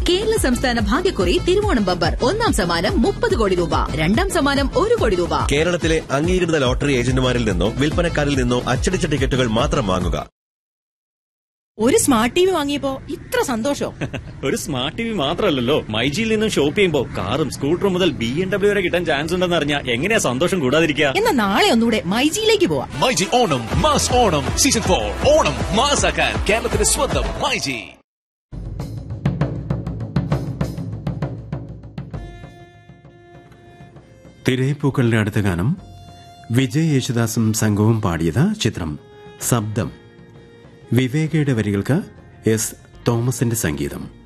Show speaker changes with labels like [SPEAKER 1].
[SPEAKER 1] കേരള സംസ്ഥാന ഭാഗ്യക്കുറി തിരുവോണം ബമ്പർ. ഒന്നാം സമ്മാനം 30 കോടി രൂപ, രണ്ടാം സമ്മാനം 1 കോടി രൂപ.
[SPEAKER 2] കേരളത്തിലെ അംഗീകൃത ലോട്ടറി ഏജന്റുമാരിൽ നിന്നോ വിൽപ്പനക്കാരിൽ നിന്നോ അച്ചടിച്ച ടിക്കറ്റുകൾ മാത്രം വാങ്ങുക.
[SPEAKER 3] ഒരു സ്മാർട്ട് ടിവി വാങ്ങിയപ്പോ ഇത്ര സന്തോഷം.
[SPEAKER 4] ഒരു സ്മാർട്ട് ടിവി മാത്രമല്ലല്ലോ, മൈജിയിൽ നിന്നും ഷോപ്പ് ചെയ്യുമ്പോ കാറും സ്കൂട്ടറും മുതൽ BMW വരെ കിട്ടാൻ ചാൻസ് ഉണ്ടെന്ന് അറിഞ്ഞാൽ എങ്ങനെയാ സന്തോഷം കൂടാതിരിക്കുക.
[SPEAKER 3] എന്നാ നാളെ ഒന്നുകൂടെ മൈജിയിലേക്ക് പോവാം.
[SPEAKER 5] മൈജി ഓണം മാസ് ഓണം സീസൺ 4 ഓണം മാസാക്കാൻ കേരളത്തിന്റെ സ്വന്തം മൈജി.
[SPEAKER 6] തിരയിപ്പൂക്കളുടെ അടുത്ത ഗാനം വിജയ് യേശുദാസും സംഘവും പാടിയത്. ചിത്രം ശബ്ദം. വിവേകയുടെ വരികൾക്ക് S. തോമസിന്റെ സംഗീതം.